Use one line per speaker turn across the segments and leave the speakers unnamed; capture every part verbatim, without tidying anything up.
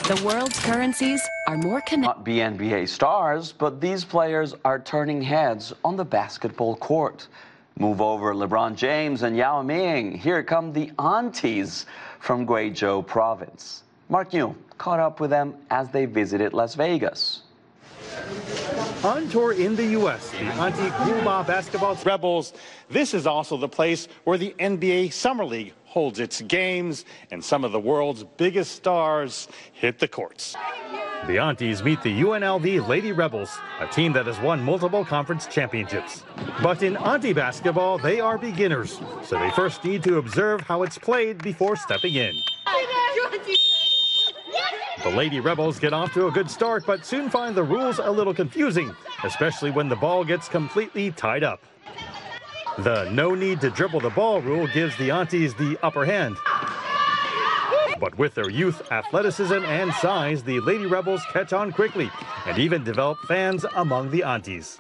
The world's currencies are more connected.
Not be N B A stars, but these players are turning heads on the basketball court. Move over LeBron James and Yao Ming. Here come the aunties from Guizhou province. Mark Yu caught up with them as they visited Las Vegas.
On tour in the U S, the Auntie Kuma Basketball Rebels. This is also the place where the N B A Summer League holds its games, and some of the world's biggest stars hit the courts. The Aunties meet the U N L V Lady Rebels, a team that has won multiple conference championships. But in Auntie basketball, they are beginners, so they first need to observe how it's played before stepping in. The Lady Rebels get off to a good start, but soon find the rules a little confusing, especially when the ball gets completely tied up. The no need to dribble the ball rule gives the Aunties the upper hand. But with their youth, athleticism, and size, the Lady Rebels catch on quickly and even develop fans among the Aunties.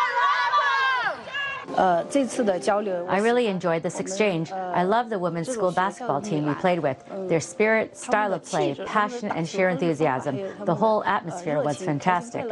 I really enjoyed this exchange. I love the women's school basketball team we played with. Their spirit, style of play, passion, and sheer enthusiasm. The whole atmosphere was fantastic.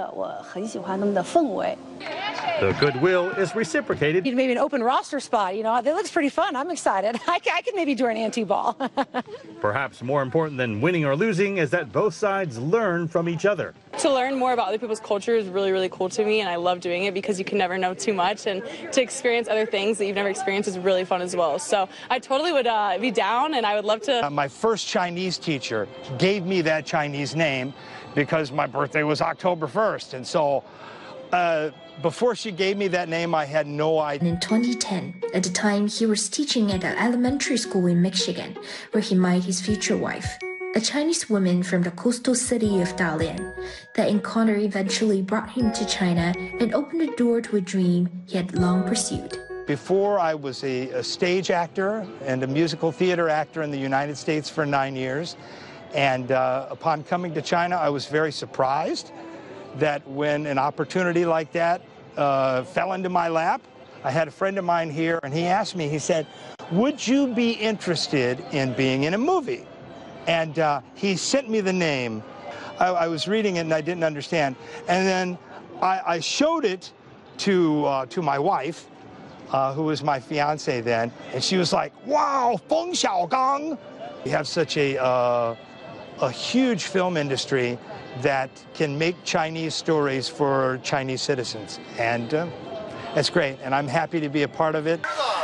The goodwill is reciprocated.
Maybe an open roster spot, you know, that looks pretty fun. I'm excited. I, I can maybe do an anti-ball.
Perhaps more important than winning or losing is that both sides learn from each other.
To learn more about other people's culture is really, really cool to me, and I love doing it because you can never know too much, and to experience other things that you've never experienced is really fun as well. So I totally would uh, be down, and I would love to.
Uh, my first Chinese teacher gave me that Chinese name because my birthday was October first, and so uh, before she gave me that name, I had no idea.
In twenty ten, at the time he was teaching at an elementary school in Michigan, where he met his future wife, a Chinese woman from the coastal city of Dalian. That encounter eventually brought him to China and opened the door to a dream he had long pursued.
Before, I was a, a stage actor and a musical theater actor in the United States for nine years. And uh, upon coming to China, I was very surprised that when an opportunity like that uh, fell into my lap, I had a friend of mine here, and he asked me, he said, would you be interested in being in a movie? And uh, he sent me the name. I, I was reading it and I didn't understand. And then I, I showed it to, uh, to my wife, uh, who was my fiance then, and she was like, wow, Feng Xiaogang. We have such a, uh, a huge film industry that can make Chinese stories for Chinese citizens. And uh, it's great, and I'm happy to be a part of it.